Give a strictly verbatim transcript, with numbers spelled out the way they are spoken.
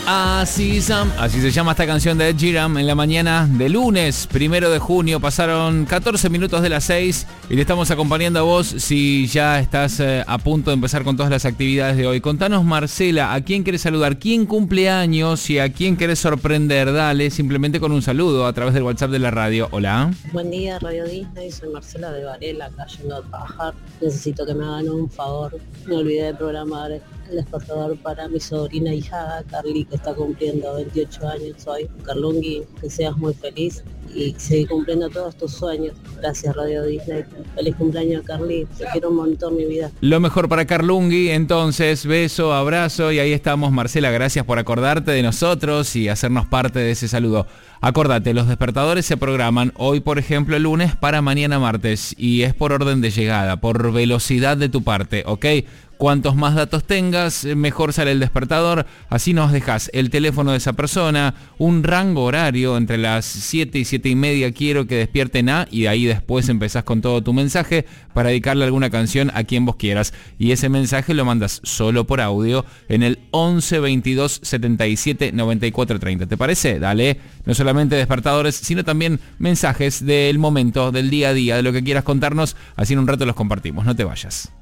Así, Sam, así se llama esta canción de Ed Sheeran en la mañana de lunes, primero de junio. Pasaron catorce minutos de las seis y te estamos acompañando a vos si ya estás eh, a punto de empezar con todas las actividades de hoy. Contanos, Marcela, ¿a quién querés saludar? ¿Quién cumple años y a quién querés sorprender? Dale, simplemente con un saludo a través del WhatsApp de la radio. Hola. Buen día, Radio Disney. Soy Marcela de Varela, acá yendo a trabajar. Necesito que me hagan un favor. Me olvidé de programar el despertador para mi sobrina hija Carly, que está cumpliendo veintiocho años hoy. Carlungui, que seas muy feliz y seguir cumpliendo todos tus sueños. Gracias, Radio Disney. Feliz cumpleaños, Carly. Te quiero un montón, mi vida. Lo mejor para Carlungui, entonces, beso, abrazo, y ahí estamos, Marcela. Gracias por acordarte de nosotros y hacernos parte de ese saludo. Acordate, los despertadores se programan hoy, por ejemplo, el lunes para mañana martes, y es por orden de llegada, por velocidad de tu parte, ¿ok? Cuantos más datos tengas, mejor sale el despertador. Así nos dejas el teléfono de esa persona, un rango horario entre las siete y siete y media quiero que despierten a, y de ahí después empezás con todo tu mensaje para dedicarle alguna canción a quien vos quieras. Y ese mensaje lo mandas solo por audio en el once veintidós setenta y siete noventa y cuatro treinta. ¿Te parece? Dale. No solamente despertadores, sino también mensajes del momento, del día a día, de lo que quieras contarnos. Así en un rato los compartimos. No te vayas.